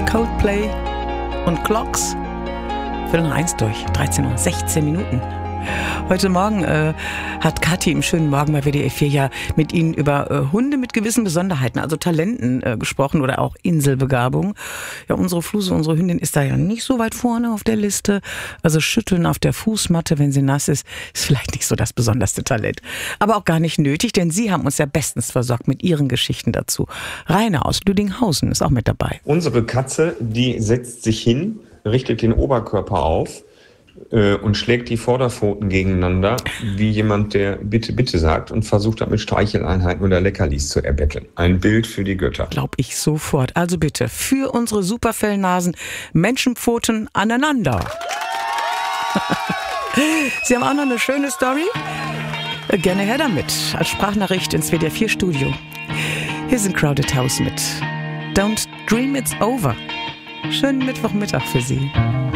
Coldplay und Clocks. Viertel nach 1 durch, 13:16 Uhr. Heute Morgen hat Kathi im schönen Morgen bei WDR 4 ja mit Ihnen über Hunde mit gewissen Besonderheiten, also Talenten gesprochen oder auch Inselbegabung. Ja, unsere Fluse, unsere Hündin ist da ja nicht so weit vorne auf der Liste. Also Schütteln auf der Fußmatte, wenn sie nass ist vielleicht nicht so das besonderste Talent. Aber auch gar nicht nötig, denn Sie haben uns ja bestens versorgt mit Ihren Geschichten dazu. Rainer aus Lüdinghausen ist auch mit dabei. Unsere Katze, die setzt sich hin, richtet den Oberkörper auf und schlägt die Vorderpfoten gegeneinander, wie jemand, der bitte, bitte sagt und versucht damit Streicheleinheiten oder Leckerlis zu erbetteln. Ein Bild für die Götter. Glaub ich sofort. Also bitte, für unsere Superfellnasen, Menschenpfoten aneinander. Sie haben auch noch eine schöne Story? Gerne her damit, als Sprachnachricht ins WDR 4 Studio. Hier sind Crowded House mit Don't Dream It's Over. Schönen Mittwochmittag für Sie.